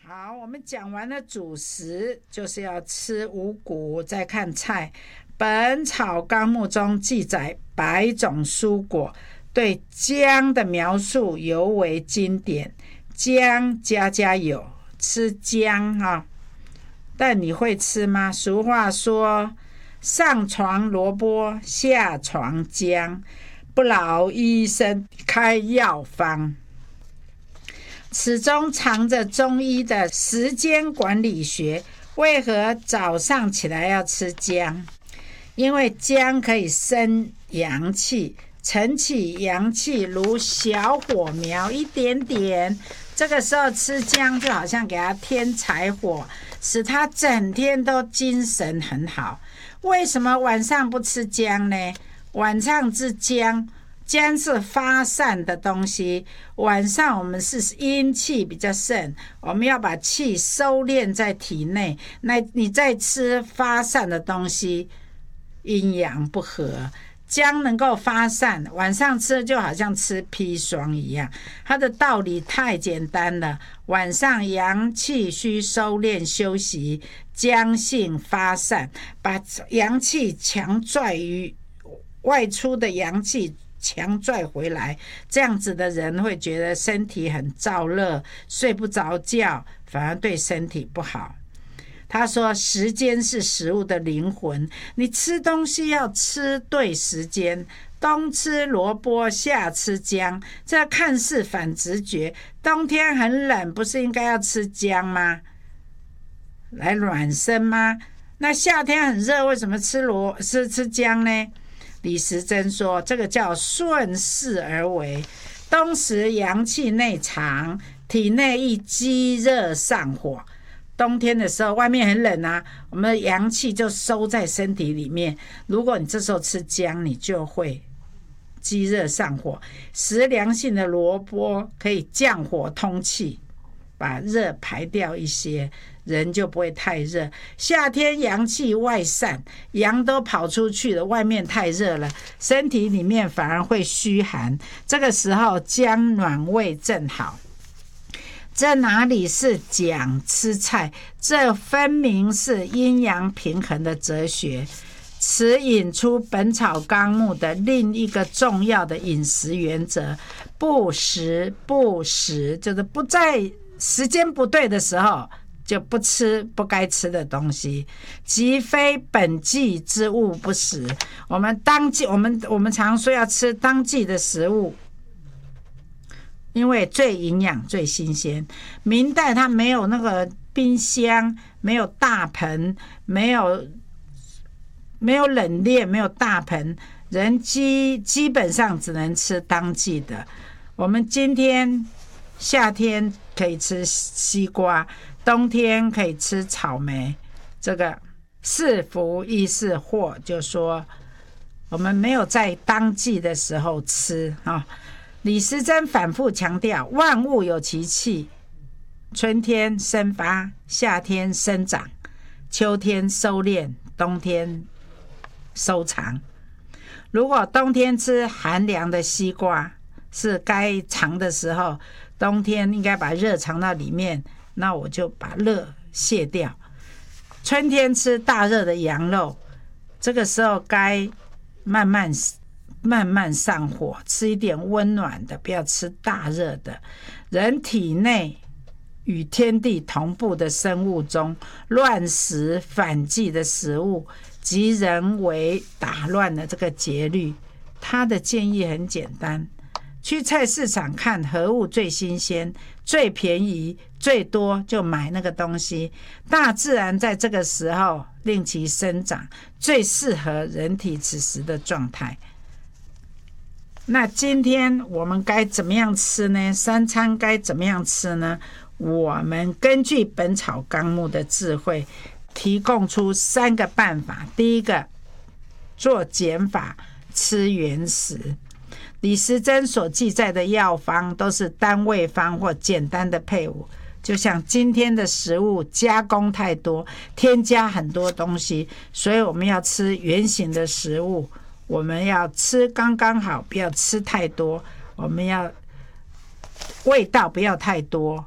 好，我们讲完了主食，就是要吃五谷，再看菜。本草纲目中记载100种蔬果，对姜的描述尤为经典。姜家家有，吃姜啊，但你会吃吗？俗话说，上床萝卜，下床姜，不劳医生开药方。此中藏着中医的时间管理学。为何早上起来要吃姜？因为姜可以生阳气，晨起阳气如小火苗一点点，这个时候吃姜就好像给它添柴火，使它整天都精神很好。为什么晚上不吃姜呢？晚上吃姜是发散的东西，晚上我们是阴气比较盛，我们要把气收敛在体内，那你再吃发散的东西，阴阳不和。姜能够发散，晚上吃就好像吃砒霜一样，它的道理太简单了。晚上阳气需收敛休息，姜性发散，把阳气强拽于外出的阳气强拽回来，这样子的人会觉得身体很燥热，睡不着觉，反而对身体不好。他说时间是食物的灵魂，你吃东西要吃对时间，冬吃萝卜夏吃姜，这看似反直觉。冬天很冷，不是应该要吃姜吗？来暖身吗？那夏天很热，为什么吃姜呢？李时珍说，这个叫顺势而为。冬时阳气内藏，体内易积热上火。冬天的时候外面很冷啊，我们的阳气就收在身体里面，如果你这时候吃姜，你就会积热上火。食凉性的萝卜可以降火通气，把热排掉一些，人就不会太热。夏天阳气外散，阳都跑出去了，外面太热了，身体里面反而会虚寒，这个时候姜暖胃正好。这哪里是讲吃菜，这分明是阴阳平衡的哲学。此引出《本草纲目》的另一个重要的饮食原则：不时，就是不在时间不对的时候就不吃不该吃的东西，即非本季之物不食。我们当季，我们常说要吃当季的食物，因为最营养最新鲜。明代它没有那个冰箱，没有大盆，没有冷链，没有大盆，人基本上只能吃当季的。我们今天夏天可以吃西瓜，冬天可以吃草莓，这个是福亦是祸，就说我们没有在当季的时候吃啊。李时珍反复强调，万物有其气，春天生发，夏天生长，秋天收敛，冬天收藏。如果冬天吃寒凉的西瓜是该藏的时候，冬天应该把热藏到里面，那我就把热卸掉。春天吃大热的羊肉，这个时候该慢慢上火，吃一点温暖的，不要吃大热的。人体内与天地同步的生物中，乱食反季的食物，即人为打乱了这个节律。他的建议很简单，去菜市场看何物最新鲜、最便宜、最多，就买那个东西。大自然在这个时候令其生长，最适合人体此时的状态。那今天我们该怎么样吃呢？三餐该怎么样吃呢？我们根据《本草纲目》的智慧，提供出3个办法。第一个，做减法，吃原食。李时珍所记载的药方都是单位方或简单的配伍，就像今天的食物加工太多，添加很多东西，所以我们要吃原形的食物，我们要吃刚刚好，不要吃太多，我们要味道不要太多，